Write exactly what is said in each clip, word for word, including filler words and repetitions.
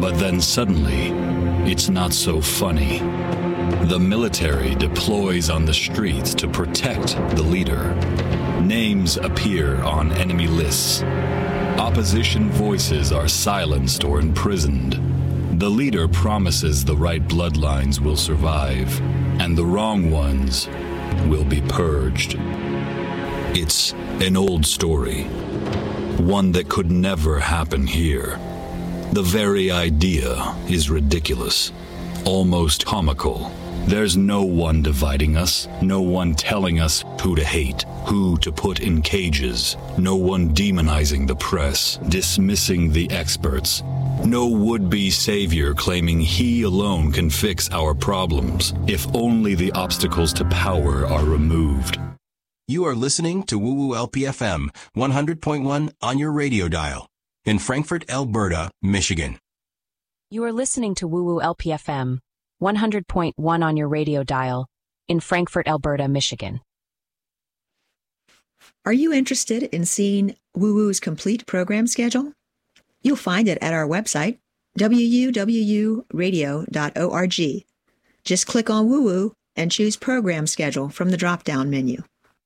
But then suddenly, it's not so funny. The military deploys on the streets to protect the leader. Names appear on enemy lists. Opposition voices are silenced or imprisoned. The leader promises the right bloodlines will survive, and the wrong ones will be purged. It's an old story, one that could never happen here. The very idea is ridiculous, almost comical. There's no one dividing us, no one telling us who to hate, who to put in cages, no one demonizing the press, dismissing the experts, no would-be savior claiming he alone can fix our problems, if only the obstacles to power are removed. You are listening to Woo Woo L P F M, one hundred point one on your radio dial, in Frankfort, Alberta, Michigan. You are listening to Woo Woo L P F M, one hundred point one on your radio dial, in Frankfort, Alberta, Michigan. Are you interested in seeing Woo Woo's complete program schedule? You'll find it at our website, w u w u radio dot org. Just click on Woo Woo and choose Program Schedule from the drop-down menu.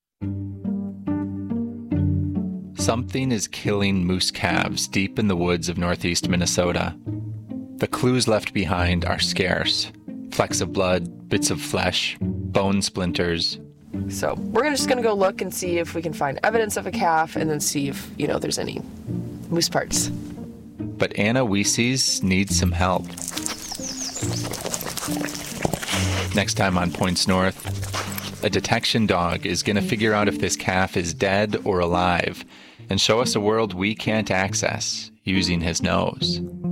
Something is killing moose calves deep in the woods of northeast Minnesota. The clues left behind are scarce. Flecks of blood, bits of flesh, bone splinters. So we're just going to go look and see if we can find evidence of a calf and then see if, you know, there's any moose parts. But Anna Weeses needs some help. Next time on Points North, a detection dog is going to figure out if this calf is dead or alive and show us a world we can't access using his nose.